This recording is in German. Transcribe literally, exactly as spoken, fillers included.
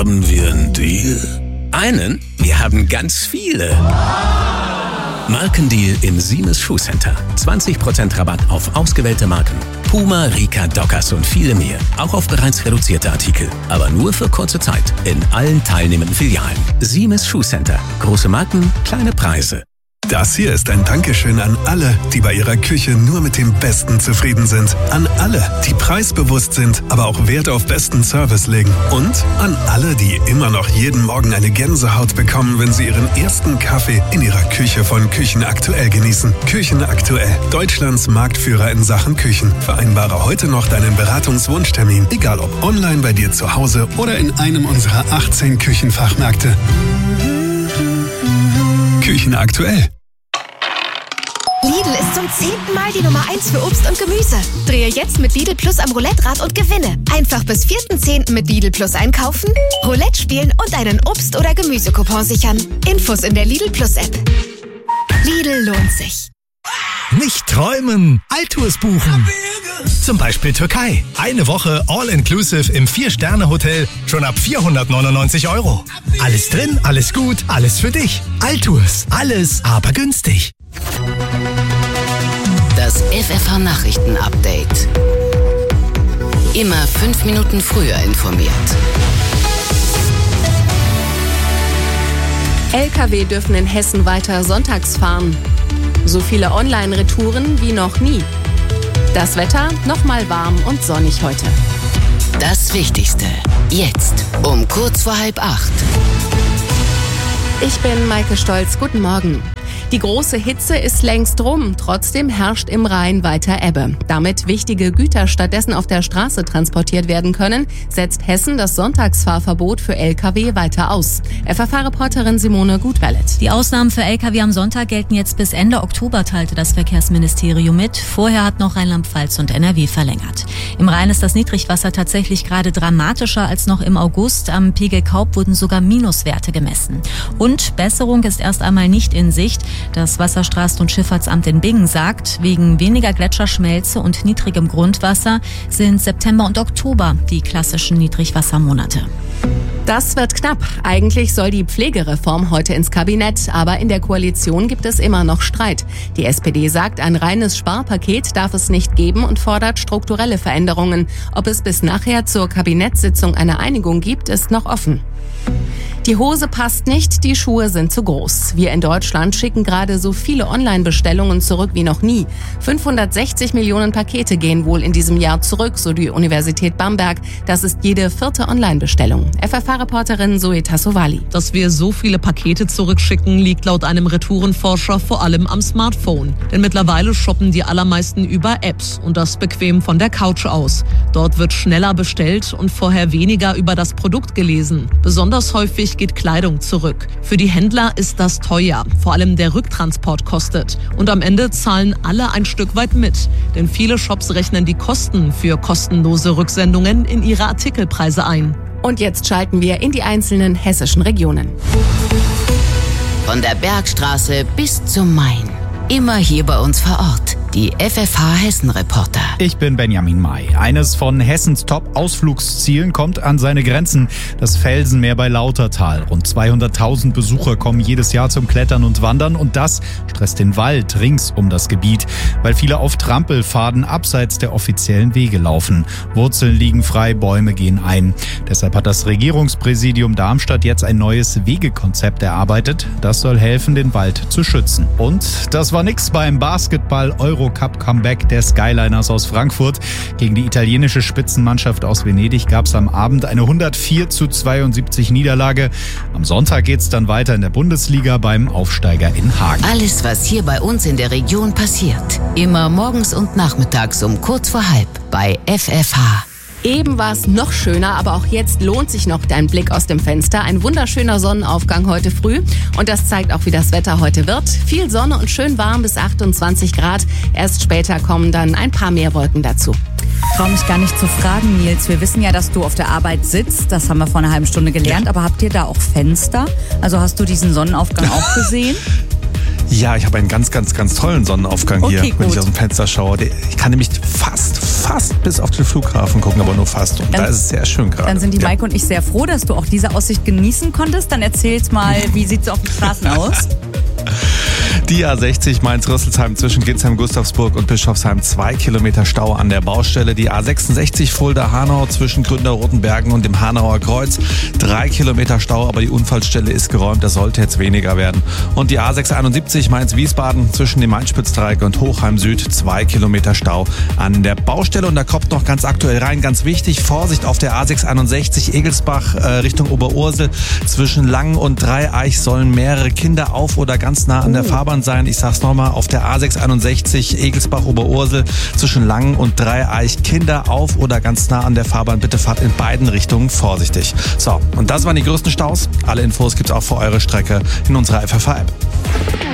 Haben wir einen Deal? Einen? Wir haben ganz viele. Markendeal im Siemens Schuhcenter. zwanzig Prozent Rabatt auf ausgewählte Marken. Puma, Rika, Dockers und viele mehr. Auch auf bereits reduzierte Artikel. Aber nur für kurze Zeit. In allen teilnehmenden Filialen. Siemens Schuhcenter. Große Marken, kleine Preise. Das hier ist ein Dankeschön an alle, die bei ihrer Küche nur mit dem Besten zufrieden sind. An alle, die preisbewusst sind, aber auch Wert auf besten Service legen. Und an alle, die immer noch jeden Morgen eine Gänsehaut bekommen, wenn sie ihren ersten Kaffee in ihrer Küche von Küchen Aktuell genießen. Küchen Aktuell, Deutschlands Marktführer in Sachen Küchen. Vereinbare heute noch deinen Beratungswunschtermin, egal ob online bei dir zu Hause oder in einem unserer achtzehn Küchenfachmärkte. Küchen Aktuell. Lidl ist zum zehnten Mal die Nummer eins für Obst und Gemüse. Drehe jetzt mit Lidl Plus am Roulette-Rad und gewinne. Einfach bis vierten zehnten mit Lidl Plus einkaufen, Roulette spielen und einen Obst- oder Gemüsecoupon sichern. Infos in der Lidl Plus App. Lidl lohnt sich. Nicht träumen, Alltours buchen. Zum Beispiel Türkei. Eine Woche All-Inclusive im Vier-Sterne-Hotel schon ab vierhundertneunundneunzig Euro. Alles drin, alles gut, alles für dich. Alltours, alles aber günstig. Das F F H-Nachrichten-Update. Immer fünf Minuten früher informiert. L K W dürfen in Hessen weiter sonntags fahren. So viele Online-Retouren wie noch nie. Das Wetter nochmal warm und sonnig heute. Das Wichtigste jetzt um kurz vor halb acht. Ich bin Maike Stolz. Guten Morgen. Die große Hitze ist längst rum, trotzdem herrscht im Rhein weiter Ebbe. Damit wichtige Güter stattdessen auf der Straße transportiert werden können, setzt Hessen das Sonntagsfahrverbot für L K W weiter aus. F F H-Reporterin Simone Gutwellet. Die Ausnahmen für L K W am Sonntag gelten jetzt bis Ende Oktober, teilte das Verkehrsministerium mit. Vorher hat noch Rheinland-Pfalz und N R W verlängert. Im Rhein ist das Niedrigwasser tatsächlich gerade dramatischer als noch im August. Am Pegel Kaub wurden sogar Minuswerte gemessen. Und Besserung ist erst einmal nicht in Sicht. Das Wasserstraßen- und Schifffahrtsamt in Bingen sagt, wegen weniger Gletscherschmelze und niedrigem Grundwasser sind September und Oktober die klassischen Niedrigwassermonate. Das wird knapp. Eigentlich soll die Pflegereform heute ins Kabinett, aber in der Koalition gibt es immer noch Streit. Die S P D sagt, ein reines Sparpaket darf es nicht geben und fordert strukturelle Veränderungen. Ob es bis nachher zur Kabinettssitzung eine Einigung gibt, ist noch offen. Die Hose passt nicht, die Schuhe sind zu groß. Wir in Deutschland schicken gerade so viele Online-Bestellungen zurück wie noch nie. fünfhundertsechzig Millionen Pakete gehen wohl in diesem Jahr zurück, so die Universität Bamberg. Das ist jede vierte Online-Bestellung. F F H-Reporterin Zoe Tassovali. Dass wir so viele Pakete zurückschicken, liegt laut einem Retourenforscher vor allem am Smartphone. Denn mittlerweile shoppen die allermeisten über Apps und das bequem von der Couch aus. Dort wird schneller bestellt und vorher weniger über das Produkt gelesen. Besonders häufig geht Kleidung zurück. Für die Händler ist das teuer. Vor allem der Rücktransport kostet. Und am Ende zahlen alle ein Stück weit mit. Denn viele Shops rechnen die Kosten für kostenlose Rücksendungen in ihre Artikelpreise ein. Und jetzt schalten wir in die einzelnen hessischen Regionen. Von der Bergstraße bis zum Main. Immer hier bei uns vor Ort. Die F F H-Hessen-Reporter. Ich bin Benjamin May. Eines von Hessens Top-Ausflugszielen kommt an seine Grenzen. Das Felsenmeer bei Lautertal. Rund zweihunderttausend Besucher kommen jedes Jahr zum Klettern und Wandern. Und das stresst den Wald rings um das Gebiet, weil viele auf Trampelpfaden abseits der offiziellen Wege laufen. Wurzeln liegen frei, Bäume gehen ein. Deshalb hat das Regierungspräsidium Darmstadt jetzt ein neues Wegekonzept erarbeitet. Das soll helfen, den Wald zu schützen. Und das war nix beim Basketball-Eurocup-Comeback der Skyliners aus Frankfurt. Gegen die italienische Spitzenmannschaft aus Venedig gab es am Abend eine hundertvier zu zweiundsiebzig Niederlage. Am Sonntag geht's dann weiter in der Bundesliga beim Aufsteiger in Hagen. Alles, was hier bei uns in der Region passiert. Immer morgens und nachmittags um kurz vor halb bei F F H. Eben war es noch schöner, aber auch jetzt lohnt sich noch dein Blick aus dem Fenster. Ein wunderschöner Sonnenaufgang heute früh. Und das zeigt auch, wie das Wetter heute wird. Viel Sonne und schön warm bis achtundzwanzig Grad. Erst später kommen dann ein paar mehr Wolken dazu. Ich traue mich gar nicht zu fragen, Nils. Wir wissen ja, dass du auf der Arbeit sitzt. Das haben wir vor einer halben Stunde gelernt. Aber habt ihr da auch Fenster? Also hast du diesen Sonnenaufgang auch gesehen? Ja, ich habe einen ganz, ganz, ganz tollen Sonnenaufgang okay, hier, gut. wenn ich aus dem Fenster schaue. Ich kann nämlich fast fast bis auf den Flughafen gucken, aber nur fast. Und Dann- da ist es sehr schön gerade. Dann sind die Ja. Maike und ich sehr froh, dass du auch diese Aussicht genießen konntest. Dann erzähl's mal, wie sieht's auf den Straßen aus? Die A sechzig Mainz-Rüsselsheim zwischen Ginsheim, Gustavsburg und Bischofsheim, zwei Kilometer Stau an der Baustelle. Die A sechsundsechzig Fulda-Hanau zwischen Gründerrotenbergen und dem Hanauer Kreuz, drei Kilometer Stau, aber die Unfallstelle ist geräumt, das sollte jetzt weniger werden. Und die A sechshunderteinundsiebzig Mainz-Wiesbaden zwischen dem Main-Spitz-Dreieck und Hochheim Süd, zwei Kilometer Stau an der Baustelle. Und da kommt noch ganz aktuell rein, ganz wichtig, Vorsicht auf der A sechshunderteinundsechzig Egelsbach äh, Richtung Oberursel. Zwischen Langen und Dreieich sollen mehrere Kinder auf oder ganz nah an der Fahrbahn sein. Ich sag's nochmal, auf der A sechshunderteinundsechzig Egelsbach-Oberursel zwischen Langen und Dreieich Kinder auf oder ganz nah an der Fahrbahn. Bitte fahrt in beiden Richtungen vorsichtig. So, und das waren die größten Staus. Alle Infos gibt's auch für eure Strecke in unserer F F H-App.